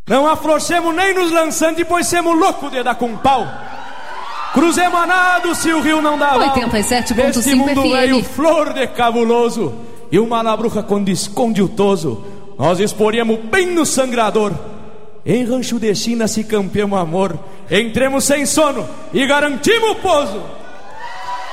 Não afrouxemos nem nos lançantes, pois semos loucos de dar com pau. Cruzemos a nado se o rio não dá val. 87.5 Esse mundo FM. veio flor de cabuloso, e uma labruca quando esconde o toso, nós exporíamos bem no sangrador. Em rancho de China se campeamos amor, entremos sem sono e garantimos o pouso.